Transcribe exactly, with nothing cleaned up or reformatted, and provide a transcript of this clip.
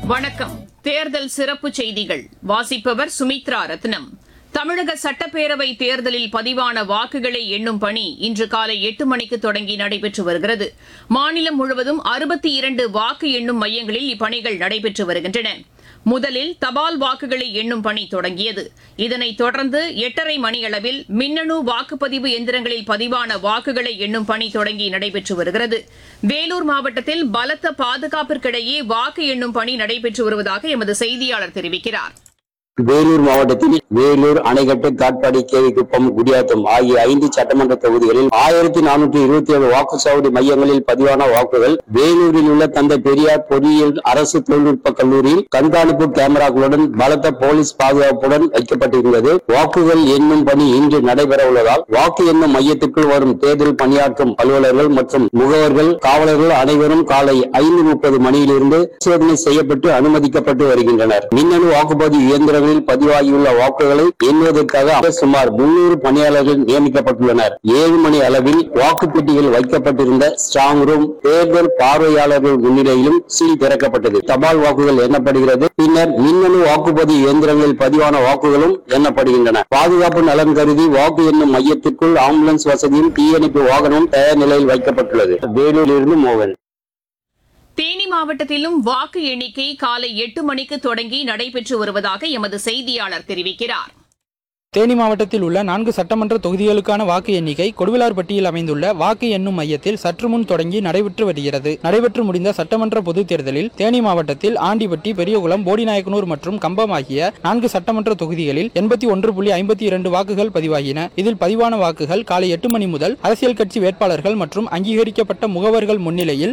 வணக்கம். தேர்தல் சிறப்பு செய்திகள் வாசிப்பவர் சுமித்ரா ரத்னம். தமிழக சட்டப்பேரவை தேர்தலில் பதிவான வாக்குகளை எண்ணும் பணி இன்று காலை எட்டு மணிக்கு தொடங்கி நடைபெற்று வருகிறது. மாநிலம் முழுவதும் அறுபத்தி இரண்டு வாக்கு எண்ணும் மையங்களில் இப்பணிகள் நடைபெற்று வருகின்றன. முதலில் தபால் வாக்குகளை எண்ணும் பணி தொடங்கியது. இதனைத் தொடர்ந்து எட்டரை மணியளவில் மின்னணு வாக்குப்பதிவு எந்திரங்களில் பதிவான வாக்குகளை எண்ணும் பணி தொடங்கி நடைபெற்று வருகிறது. வேலூர் மாவட்டத்தில் பலத்த பாதுகாப்பிற்கிடையே வாக்கு எண்ணும் பணி நடைபெற்று வருவதாக எமது செய்தியாளர் தெரிவிக்கிறார். வேலூர் மாவட்டத்தில் வேலூர், அணைக்கட்டு, காட்பாடி, கேவிக்குப்பம், குடியாத்தம் ஆகிய ஐந்து சட்டமன்ற தொகுதிகளில் ஆயிரத்தி நானூற்றி இருபத்தி ஏழு வாக்குச்சாவடி மையங்களில் பதிவான வாக்குகள் வேலூரில் உள்ள தந்தை பெரியார் பொறியியல் அரசு தொழில்நுட்ப கல்லூரியில் கண்காணிப்பு கேமராக்களுடன் பலத்த போலீஸ் பாதுகாப்புடன் வைக்கப்பட்டிருந்தது. வாக்குகள் எண்ணும் பணி இன்று நடைபெற உள்ளதால் வாக்கு எண்ணும் மையத்திற்குள் வரும் தேர்தல் பணியாற்றும் அலுவலர்கள் மற்றும் முகவர்கள், காவலர்கள் அனைவரும் காலை ஐந்து முப்பது மணியிலிருந்து பரிசோதனை செய்யப்பட்டு அனுமதிக்கப்பட்டு வருகின்றனர். மின்னணு வாக்குப்பதிவு இயந்திரங்கள் பதிவாகியுள்ள வாக்குகளை எண்ணுவதற்காக சுமார் முன்னூறு பணியாளர்கள் நியமிக்கப்பட்டுள்ளனர். ஏழு மணி அளவில் வாக்குப்பெட்டிகள் வைக்கப்பட்டிருந்த ஸ்ட்ராங் ரூம் தேர்தல் பார்வையாளர்கள் முன்னிலையிலும் சீல் திறக்கப்பட்டது. தபால் வாக்குகள் எண்ணப்படுகிறது. பின்னர் மின்னணு வாக்குப்பதிவு இயந்திரங்களில் பதிவான வாக்குகளும் எண்ணப்படுகின்றன. பாதுகாப்பு நலன் கருதி வாக்கு எண்ணும் மையத்திற்குள் ஆம்புலன்ஸ் வசதியும் தீயணைப்பு வாகனமும் தயார் நிலையில் வைக்கப்பட்டுள்ளது. வேலூரிலிருந்து மோகன். தேனி மாவட்டத்திலும் வாக்கு எண்ணிக்கை காலை எட்டு மணிக்கு தொடங்கி நடைபெற்று வருவதாக எமது செய்தியாளர் தெரிவிக்கிறார். தேனி மாவட்டத்தில் உள்ள நான்கு சட்டமன்ற தொகுதிகளுக்கான வாக்கு எண்ணிக்கை கொடுவிலார்பட்டியில் அமைந்துள்ள வாக்கு எண்ணும் மையத்தில் சற்று முன் தொடங்கி நடைபெற்று வருகிறது. நடைபெற்று முடிந்த சட்டமன்ற பொதுத் தேர்தலில் தேனி மாவட்டத்தில் ஆண்டிப்பட்டி, பெரியகுளம், போடிநாயக்கனூர் மற்றும் கம்பம் ஆகிய நான்கு சட்டமன்ற தொகுதிகளில் எண்பத்தி ஒன்று புள்ளி ஐம்பத்தி இரண்டு வாக்குகள் பதிவாகின. இதில் பதிவான வாக்குகள் காலை எட்டு மணி முதல் அரசியல் கட்சி வேட்பாளர்கள் மற்றும் அங்கீகரிக்கப்பட்ட முகவர்கள் முன்னிலையில்